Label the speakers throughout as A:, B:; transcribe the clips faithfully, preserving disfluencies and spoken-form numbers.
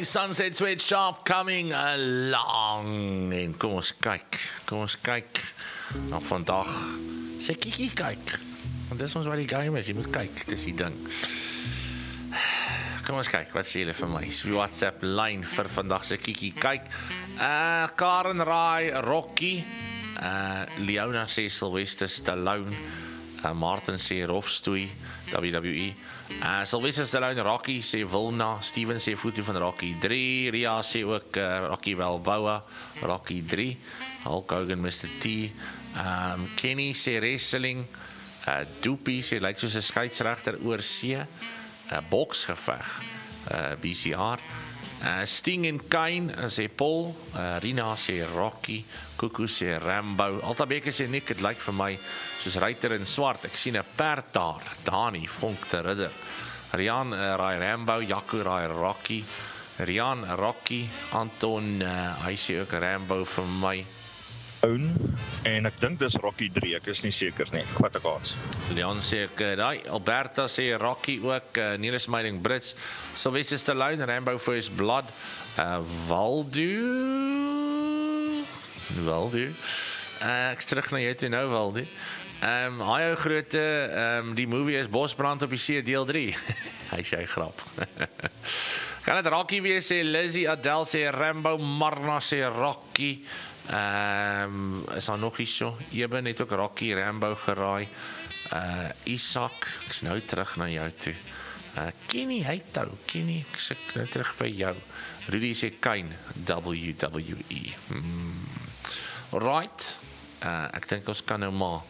A: Hey, Sunset Sweatshop coming along. En kom ons kyk, kom ons kyk na vandag. Sê kiekie kyk. Want dis ons wat die game is, jy moet kyk, dis die ding. Kom ons kyk, wat sê julle vir my? Die WhatsApp lyn vir vandag se kiekie kyk. Uh, Karen Rai, Rocky, uh, Leona sê Sylvester Stallone, uh, Martin sê Rofstoei, W W E. Uh, Sylvester Stallone, Rocky sê Wilna, Steven sê foto van Rocky drie, Ria sê ook uh, Rocky Balboa, Rocky drie, Hulk Hogan, Mister T, um, Kenny sê wrestling, uh, Doopie sê lyk soos 'n skeieregter oor see, uh, boksgeveg, uh, B C R, uh, Sting en Kane sê Paul, uh, Rina sê Rocky, Kuku sê Rambo, Altabeke sê Nick, het lyk vir my soos ruiter in swart, ek sien 'n perd daar, Dani, vonk te ridder, Rian, uh, raai Rambo, Jaco, raai Rocky, Rian, Rocky, Anton, uh, hy sê ook Rambo vir my,
B: en ek dink dis Rocky drie, ek is nie seker nie, ek vat ek aans.
A: Leon sê ek, uh, daai, Alberta sê Rocky ook, uh, Niels Meiding Brits, Sylvester Stallone, Rambo First Blood, uh, Waldo, Waldo, uh, ek is terug na jou toe nou, Waldo, Um, hy ou groote, um, die movie is Bosbrand op die See deel drie. Hy sê grap. Kan het Rocky wees, sê Lizzie, Adele sê Rambo, Marna sê Rocky. Um, is daar nog iets so? Eben het ook Rocky, Rambo geraai. Uh, Isak, ek is nou terug na jou toe. Uh, Kenny, hy tou, Kenny, ek is nou terug by jou. Rudy sê Kane, W W E. Hmm. Right, uh, ek dink ons kan nou maar.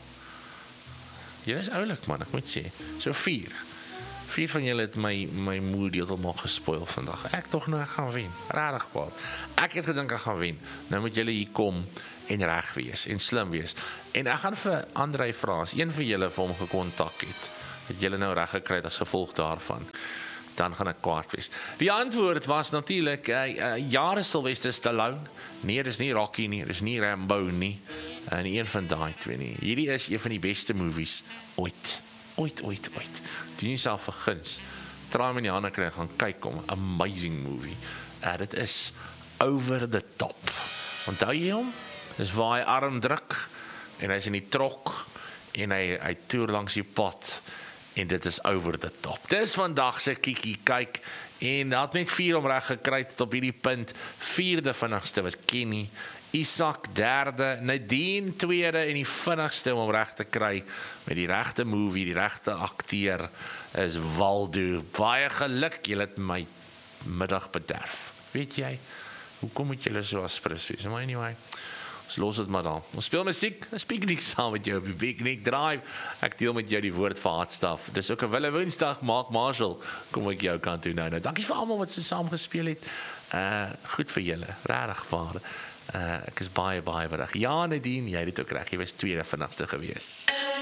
A: Jy is oulik man, ek moet sê. So vier. Vier van julle het my, my moed heeltemal gespoil vandag. Ek toch nou ek gaan wen. Rarig kwaad. Ek het gedink ek gaan wen. Nou moet julle hier kom en reg wees en slim wees. En ek gaan vir Andrei vra, as een van julle vir hom gekontak het, dat julle nou reg gekry het as gevolg daarvan, dan gaan ek kwaad wees. Die antwoord was natuurlijk, uh, uh, jare Sylvester Stallone. Nee, dis nie Rocky nie, dis nie Rambo nie. En een van daai twee nie. Hierdie is een van die beste movies ooit. Ooit, ooit, ooit. Doen jouself 'n guns. Draai my in die hande kry, gaan kyk om. Amazing movie. Uh, dit is over the top. Onthou jy hom? Dis waar hy arm druk en hy's in die trok en hy, hy toer langs die pad en dit is over the top. Dis vandag se kiekie kyk en had net vier om reg gekry tot op hierdie punt. Vierde vinnigste was Kenny, Isak derde, Nadine tweede en die vinnigste om reg te kry met die regte movie, die regte akteur is Waldo. Baie geluk, julle het my middag bederf. Weet jy, hoekom moet julle so aspres wees? Maar anyway, ons los het maar dan. Ons speel musiek, ons piknik saam met jou op die Piknik Drive. Ek deel met jou die woord vir Hartstaf. Dis ook 'n wille woensdag, Mark Marshall, kom ek jou kant toe nou. nou. Dankie vir almal wat so saam gespeel het. Uh, goed vir julle, regtig waar. Uh, ek is baie, baie bedankt. Ja, Nadine, jy het dit ook reg. Jy was tweede vinnigste gewees.